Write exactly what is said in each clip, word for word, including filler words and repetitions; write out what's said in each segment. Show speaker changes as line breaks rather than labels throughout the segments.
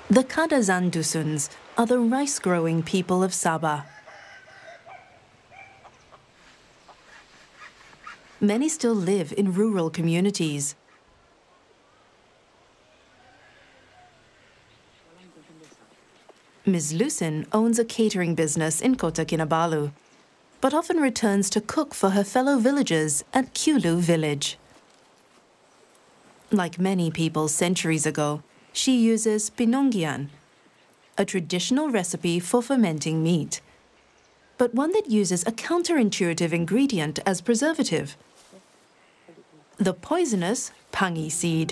The Kadazan Dusuns are the rice-growing people of Sabah. Many still live in rural communities. Miz Lucin owns a catering business in Kota Kinabalu, but often returns to cook for her fellow villagers at Kulu village. Like many people centuries ago, she uses pinonggian, a traditional recipe for fermenting meat, but one that uses a counterintuitive ingredient as preservative: the poisonous pangi seed.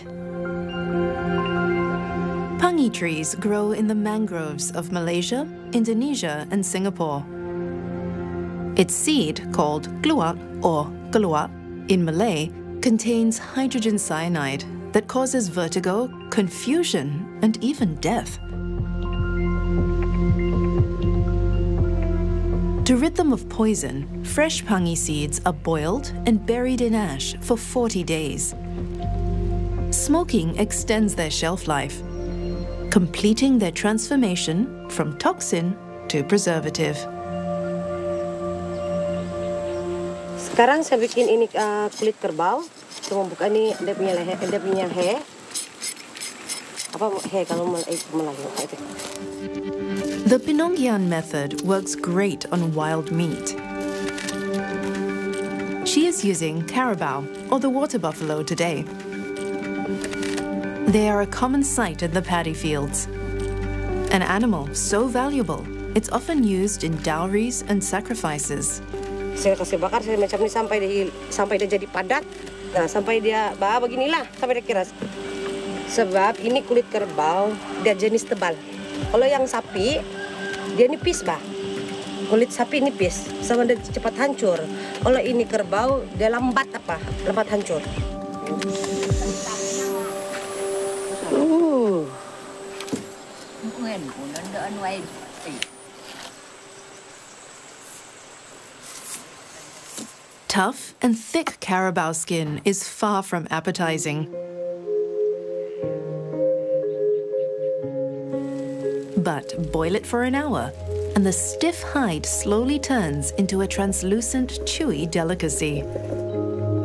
Pangi trees grow in the mangroves of Malaysia, Indonesia, and Singapore. Its seed, called gluak or keluak in Malay, contains hydrogen cyanide that causes vertigo, confusion, and even death. To rid them of poison, fresh pangi seeds are boiled and buried in ash for forty days. Smoking extends their shelf life, completing their transformation from toxin to preservative.
Sekarang saya bikin ini uh, kulit kerbau. Cuma buka ini dia punya leher, dia punya hair. Apa hair kalau Melayu?
The pinonggian method works great on wild meat. She is using carabao, or the water buffalo today. They are a common sight in the paddy fields. An animal so valuable, it's often used in dowries and sacrifices.
Saya kasih bakar saya macam ini sampai dia sampai dia jadi padat. Nah, sampai dia bah beginilah sampai dia keras. Sebab ini kulit kerbau dia jenis tebal. Kalau yang sapi dia nipis bah. Kulit sapi nipis, sama dia cepat hancur. Kalau ini kerbau dia lambat apa? Lambat hancur. Uh.
Tough and thick carabao skin is far from appetizing. But boil it for an hour, and the stiff hide slowly turns into a translucent, chewy delicacy.